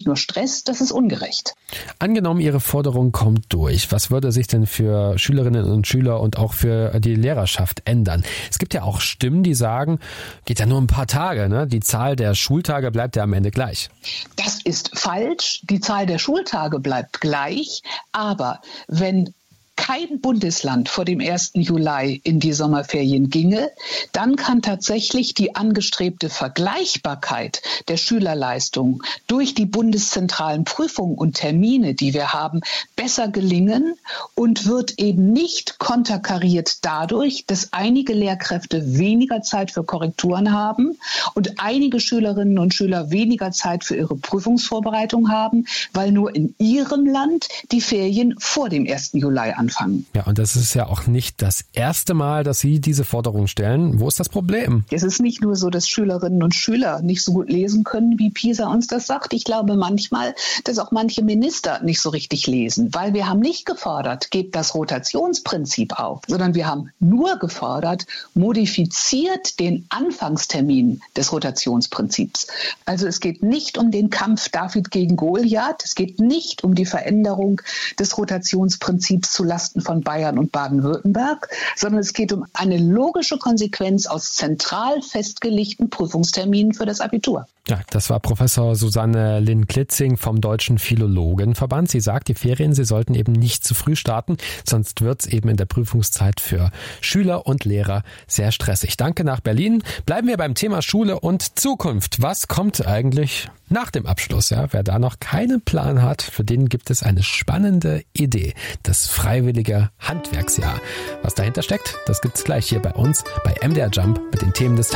nur Stress, das ist ungerecht. Angenommen, Ihre Forderung kommt durch. Was würde sich denn für Schülerinnen und Schüler und auch für die Lehrerschaft ändern? Es gibt ja auch Stimmen, die sagen, geht ja nur ein paar Tage, ne? Die Zahl der Schultage bleibt ja am Ende gleich. Das ist falsch. Die Zahl der Schultage bleibt gleich. Aber wenn kein Bundesland vor dem 1. Juli in die Sommerferien ginge, dann kann tatsächlich die angestrebte Vergleichbarkeit der Schülerleistung durch die bundeszentralen Prüfungen und Termine, die wir haben, besser gelingen und wird eben nicht konterkariert dadurch, dass einige Lehrkräfte weniger Zeit für Korrekturen haben und einige Schülerinnen und Schüler weniger Zeit für ihre Prüfungsvorbereitung haben, weil nur in ihrem Land die Ferien vor dem 1. Juli anfangen. Ja, und das ist ja auch nicht das erste Mal, dass Sie diese Forderung stellen. Wo ist das Problem? Es ist nicht nur so, dass Schülerinnen und Schüler nicht so gut lesen können, wie PISA uns das sagt. Ich glaube manchmal, dass auch manche Minister nicht so richtig lesen, weil wir haben nicht gefordert, gebt das Rotationsprinzip auf, sondern wir haben nur gefordert, modifiziert den Anfangstermin des Rotationsprinzips. Also es geht nicht um den Kampf David gegen Goliath, es geht nicht um die Veränderung des Rotationsprinzips zulasten von Bayern und Baden-Württemberg, sondern es geht um eine logische Konsequenz aus zentral festgelegten Prüfungsterminen für das Abitur. Ja, das war Professor Susanne Linn-Klitzing vom Deutschen Philologenverband. Sie sagt, die Ferien, sie sollten eben nicht zu früh starten, sonst wird es eben in der Prüfungszeit für Schüler und Lehrer sehr stressig. Danke nach Berlin. Bleiben wir beim Thema Schule und Zukunft. Was kommt eigentlich nach dem Abschluss? Ja, wer da noch keinen Plan hat, für den gibt es eine spannende Idee. Das freiwillige Handwerksjahr. Was dahinter steckt, das gibt's gleich hier bei uns bei MDR Jump mit den Themen des Tages.